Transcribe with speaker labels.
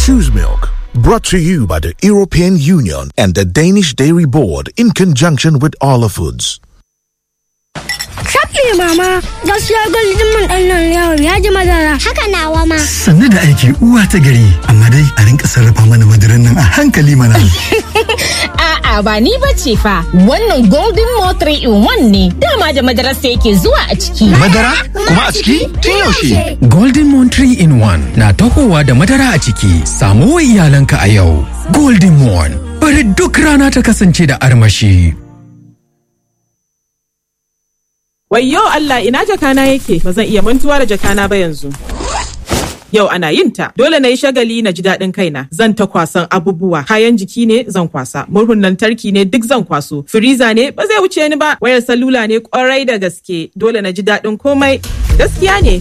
Speaker 1: Choose Milk. Brought to you by the European Union and the Danish Dairy Board in conjunction with Arla Foods.
Speaker 2: Shafi mama, gaskiya Golden Moon ɗin nan yau ya ji madara. Haka nawa ma.
Speaker 3: Sannu da aiki uwa ta gari, amma dai a rinka sarrafa mana madaran nan a hankali mana.
Speaker 4: A'a ba ni bace fa. Wannan Golden Moon 3 in 1 ne. Dama da madarar sa yake zuwa a ciki.
Speaker 5: Madara? Kuma a ciki? Tun yaushe?
Speaker 6: Golden Moon 3 in 1 na tahowa da madara a ciki. Samu wa iyalanka a yau. Golden Moon. Bari duk rana ta kasance da armashi.
Speaker 7: Wayyo Allah, ina jakana yake? Ba zan iya mantuwa da jakana ba yanzu. Yau ana yin ta. Dole na yi shagali na ji daɗin kaina. Zan ta kwasan abubuwa. Kayan jiki ne zan kwasa. Murhun lantarki ne duk zan kwaso. Firiza ne ba zai wuce ni ba. Wayar salula ne kwarai da gaske. Dole na ji daɗin komai. Gaskiya ne